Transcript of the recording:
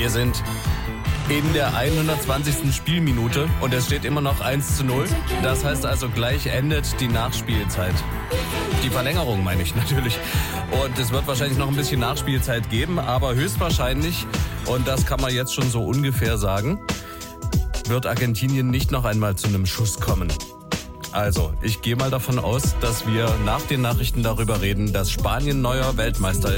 Wir sind in der 120. Spielminute und es steht immer noch 1:0. Das heißt also, gleich endet die Nachspielzeit. Die Verlängerung meine ich natürlich. Und es wird wahrscheinlich noch ein bisschen Nachspielzeit geben, aber höchstwahrscheinlich, und das kann man jetzt schon so ungefähr sagen, wird Argentinien nicht noch einmal zu einem Schuss kommen. Also, ich gehe mal davon aus, dass wir nach den Nachrichten darüber reden, dass Spanien neuer Weltmeister ist.